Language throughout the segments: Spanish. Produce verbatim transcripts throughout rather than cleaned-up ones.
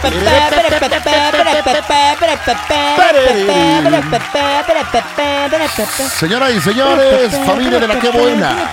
Señoras y señores, familia de la que buena.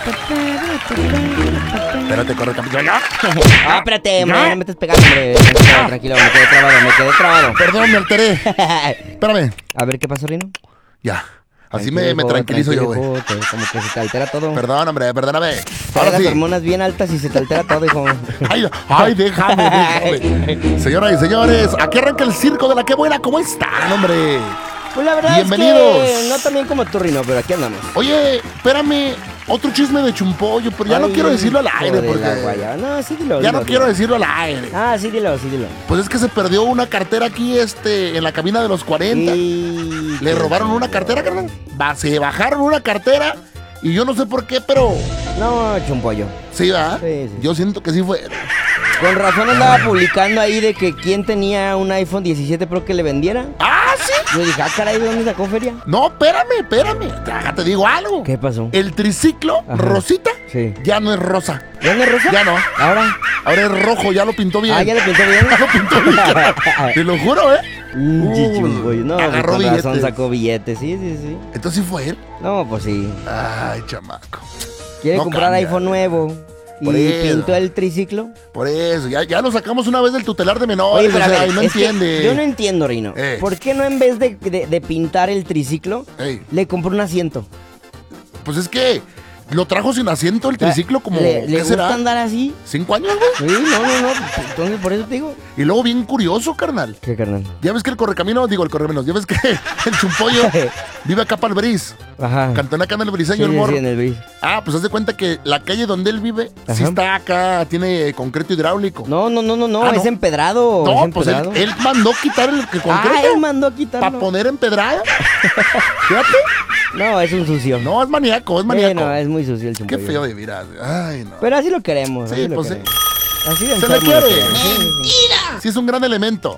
Espérate, corre, capitán. Ah, espérate, man, no me estés pegando, hombre. Tranquilo, me quedé trabado, me quedé trabado. Perdón, me alteré. Espérame. A ver, ¿qué pasó, Rino? Ya. Así me, me tranquilizo yo, güey. Como que se te altera todo. Perdón, hombre, perdóname. Ahora las hormonas bien altas y se te altera todo, hijo. Ay, ay, déjame, déjame. Señoras y señores, aquí arranca el circo de la que buena. ¿Cómo están, hombre? Pues la verdad Bienvenidos. es que no tan bien como tú, Rino, pero aquí andamos. Oye, espérame. Otro chisme de Chumpollo, pero ya Ay, no quiero decirlo al aire porque... No, sí, dilo. Ya dilo, no quiero dilo. decirlo al aire. Ah, sí, dilo, sí, dilo. Pues es que se perdió una cartera aquí, este, en la cabina de los cuarenta. Y... Le robaron una cartera, carnal. Va, se bajaron una cartera y yo no sé por qué, pero... No, Chumpollo. Sí, ¿verdad? Sí, sí. Yo siento que sí fue. Con razón andaba publicando ahí de que quién tenía un iPhone diecisiete Pro que le vendiera. ¡Ah, sí! Yo dije, ah, caray, ¿de dónde sacó feria? No, espérame, espérame. Te, te digo algo. ¿Qué pasó? El triciclo, Ajá. Rosita, Sí. ya no es rosa. ¿Ya no es rosa? Ya no. ¿Ahora? Ahora es rojo, ya lo pintó bien. Ah, ¿ya le pintó bien? Ya lo pintó bien. Te lo juro, ¿eh? Pinche Chumpollo. No, pues agarró con razón billetes. sacó billetes, sí, sí, sí. Entonces sí fue él. No, pues sí. Ay, chamaco. Quiere No comprar cambia. iPhone nuevo. Por Y eso. pintó el triciclo. Por eso, ya, ya lo sacamos una vez del tutelar de menores. Oye, pero o a sea, ver, y no es que entiende. yo no entiendo, Rino. Eh. ¿Por qué no en vez de, de- de pintar el triciclo, Ey, le compró un asiento? pues es que lo trajo sin asiento el triciclo como, ¿Le, le ¿qué gusta será? andar así? ¿Cinco años, güey? Sí, no, no, no. Entonces, por eso te digo. Y luego bien curioso, carnal. ¿Qué, carnal? Ya ves que el correcamino, digo el correcaminos, ya ves que el Chumpollo vive acá para el Bris. Ajá. Cantón acá en el Sí, Briseño, el sí, morro. sí, en el bris. Ah, pues haz de cuenta que la calle donde él vive sí Ajá. está acá, tiene concreto hidráulico. No, no, no, no, no, Ah, ¿no? es empedrado. No, es pues él, empedrado. él mandó quitar el que Ah, concreto él mandó a para quitarlo. poner empedrado. Fíjate. No, es un sucio. No, es maníaco, es Sí, maníaco. no, es muy sucio el Qué Chumpollo. feo de mirar. Ay, no. Pero así lo queremos. Sí, así lo pues sí. queremos. Así de Se le enfermo lo quiere. queremos. Sí, sí, sí. Sí, es un gran elemento.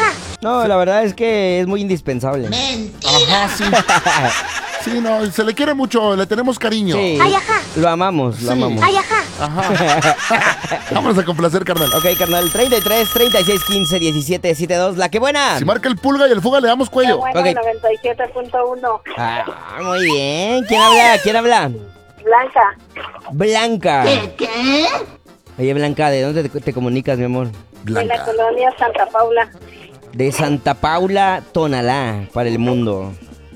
No, la verdad es que es muy indispensable. Ajá, sí. Sí, no, se le quiere mucho, le tenemos cariño. Sí, lo amamos, lo Sí. amamos. Ajá. Vámonos a complacer, carnal. Ok, carnal, treinta y tres, treinta y seis, quince, diecisiete, setenta y dos, la que buena. Si marca el pulga y el fuga, le damos cuello. Bueno, Ok. noventa y siete punto uno. Ah, muy bien. ¿Quién habla? ¿Quién habla? Blanca, Blanca. ¿Qué? Oye, Blanca, ¿de dónde te, te comunicas, mi amor? de la Blanca. colonia Santa Paula. De Santa Paula, Tonalá, para el mundo.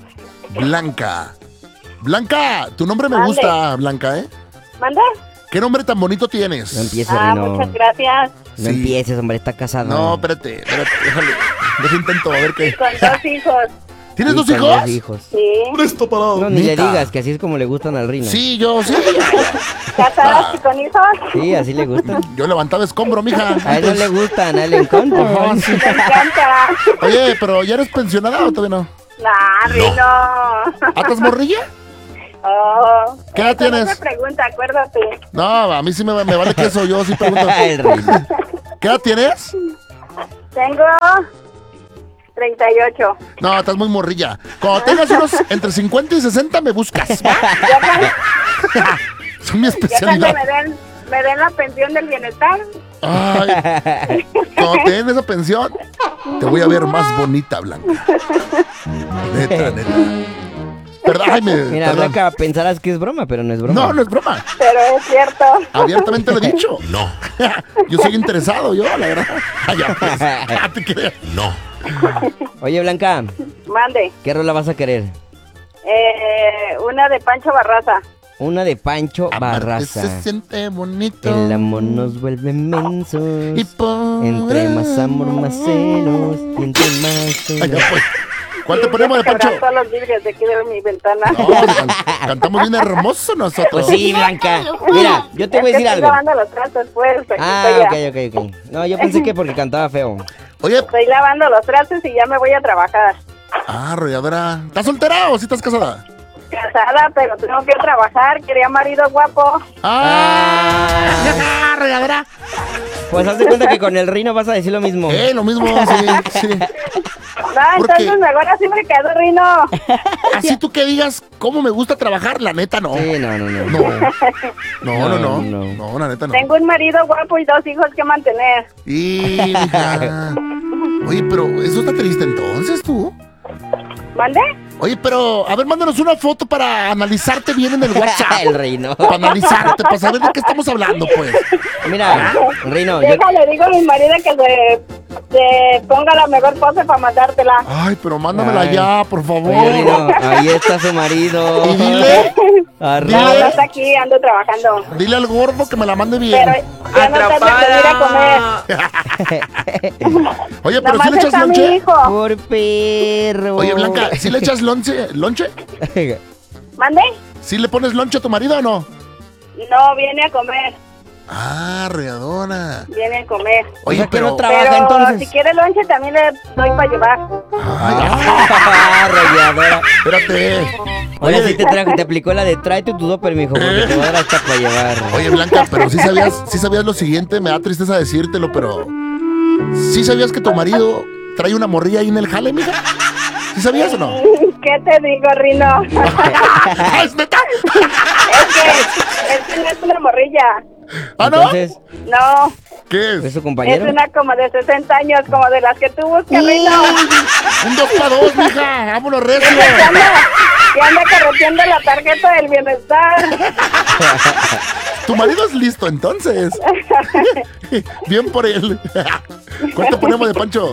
Blanca. Blanca, tu nombre me Mande. gusta, Blanca, ¿eh? ¿Manda? ¿Qué nombre tan bonito tienes? No empieces, Ah, Rino. muchas gracias. No Sí. empieces, hombre, está casado. No, espérate, espérate, déjale. Deja intento, a ver qué. Con dos hijos. ¿Tienes Sí, dos con hijos? dos hijos. Sí. Presto parado. No, ni le Neta. digas que así es como le gustan al Rino. Sí, yo, sí. ¿Casadas y con hijos? Sí, así le gustan. Yo levantaba escombro, mija. A él no le gustan, a él le encantan. Ajá, sí. Me encanta. Oye, pero ¿ya eres pensionada o todavía no? Nah, Rino. ¿Ah, estás morrilla? Oh. ¿Qué edad Esa no tienes? se pregunta, acuérdate. No, a mí sí me, me vale queso, yo sí pregunto. El Rino. ¿Qué edad tienes? Tengo treinta y ocho. No, estás muy morrilla. Cuando tengas unos entre cincuenta y sesenta me buscas. ¿va? Ya cuando, Son mi ya cuando especialidad. me den, me den la pensión del bienestar. Ay, cuando te den esa pensión, te voy a ver más bonita, Blanca. Neta, neta. Perdón, ay, me, Mira, perdón. Blanca, pensarás que es broma, pero no es broma. No, no es broma. Pero es cierto. Abiertamente lo he dicho. No. Yo soy interesado, yo, la verdad. Ay, ya, pues. Ah, te creo. No. Oye, Blanca, Mande. ¿qué rola vas a querer? Eh, una de Pancho Barraza. Una de Pancho Amarte Barraza. se siente bonito. El amor nos vuelve mensos. Y por... Entre más amor, más celos. Y entre más Ay, celos. ya, pues. ¿Cuál te ponemos de Pancho? Quebrar todos los vidrios de aquí de mi ventana. No, can- cantamos bien hermoso nosotros. Pues sí, Blanca. Mira, yo te Es voy a que decir estoy algo. lavando los trastos, pues. aquí Ah, estoy ok, ya. ok, ok. No, yo pensé que porque cantaba feo. Oye, Estoy lavando los trastos y ya me voy a trabajar. ah, arrolladora. ¿Estás soltera o si estás casada? Casada, pero tengo que trabajar. Quería marido guapo. Ah, arrolladora. Pues haz de cuenta que con el Rino vas a decir lo mismo. Eh, lo mismo, sí, sí. No, ¿Por qué? entonces mejor así me quedo, Rino. Así tú que digas cómo me gusta trabajar, la neta no. Sí, no, no, no. No. No, no, no. No, No, la neta no. Tengo un marido guapo y dos hijos que mantener. Y, mija. Oye, pero eso está triste entonces, tú. ¿Mande? Oye, pero, a ver, mándanos una foto para analizarte bien en el WhatsApp. El reino. Para analizarte, para saber de qué estamos hablando, pues. Mira, reino, yo... Déjale, digo a mi marido que se, se ponga la mejor pose para mandártela. Ay, pero mándamela Ay. ya, por favor. Oye, reino, ahí está su marido. Y dile, Arriba. No, no está aquí, ando trabajando. dile al gordo que me la mande bien. Pero ya no tarda en venir a comer. Oye, pero Nada si le más echas está mi lonche. hijo. Por perro. Oye, Blanca, ¿si le echas lonche? ¿Lonche? ¿Mande? ¿Si le pones lonche a tu marido o no? No, viene a comer. Ah, regadona. Viene a comer. O Oye, sea que pero... no trabaja Pero entonces. si quiere lonche también le doy para llevar. Ay, Ah, rayadora. espérate. Oye, sí te trajo, te aplicó la de tráete tu topper, mijo, porque te voy a dar hasta para llevar. Oye, Blanca, pero sí sabías, sí sabías lo siguiente, me da tristeza decírtelo, pero... ¿Sí sabías que tu marido trae una morrilla ahí en el jale, mija? ¿Sí sabías o no? ¿Qué te digo, Rino? ¿Es neta? Es que, es que no es una morrilla. ¿Ah, no? Entonces, No, ¿Qué ¿es es? su es compañero? una como de sesenta años, como de las que tú buscas, Rino. Un dos para dos, mija. Vámonos, recio. Que anda, que anda correteando la tarjeta del bienestar. Tu marido es listo, entonces. Bien por él. ¿Cuánto ponemos de Pancho?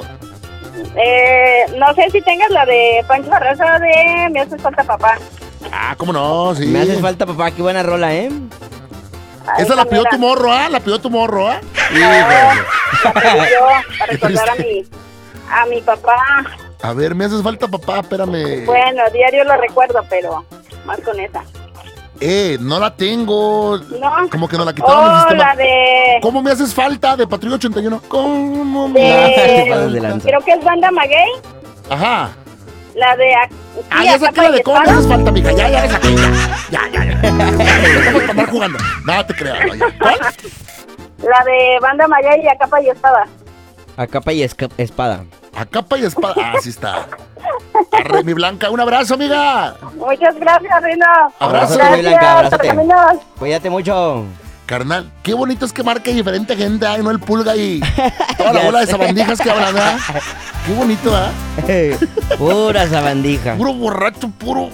Eh, no sé si tengas la de Pancho Barraza de Me hace falta papá. Ah, ¿cómo no? Sí. Me hace falta, papá, qué buena rola, ¿eh? Ahí Esa la también pidió tu morro, ¿ah? La pidió tu morro, ¿ah? No, la pedí yo para recordar a mi, a mi papá. A ver, me haces falta, papá, espérame. Bueno, diario lo recuerdo, pero más con esa. Eh, no la tengo. No. Como que no la quitaron del Oh, sistema. la de... ¿Cómo me haces falta? De Patrulla ochenta y uno. ¿Cómo me de- Pasos de lanza. creo que es Banda Maguey. Ajá. La de... ac- Ah, sí, ya acá saqué la de cómo me Espada. haces falta, mija. Ya, ya la saqué. Ya, ya, ya. ya. Estamos para andar jugando. Nada te creas, vaya. ¿Cuál? La de Banda Maguey y a capa y espada. A capa y esca- espada. A capa y espada. Ah, sí está. Arre, mi Blanca. Un abrazo, amiga. Muchas gracias, Rino. Abrazo, Gracias, Blanca, abrázate. terminamos. Cuídate mucho. Carnal, qué bonito es que marque diferente gente, ay, no el pulga y toda la Ya bola de sé. sabandijas que hablan, ¿verdad? Qué bonito, ¿ah? Pura sabandija. Puro borracho, puro.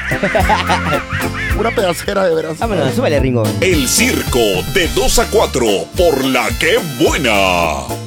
Pura pedacera, de veras. Vámonos, súbele, Ringo. El circo de dos a cuatro por la que buena.